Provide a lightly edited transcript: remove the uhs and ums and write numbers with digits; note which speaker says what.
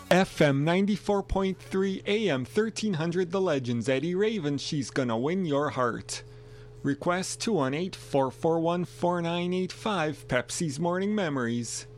Speaker 1: FM 94.3 AM 1300 The Legends. Eddie Raven, She's Gonna Win Your Heart. Request 218-441-4985, Pepsi's Morning Memories.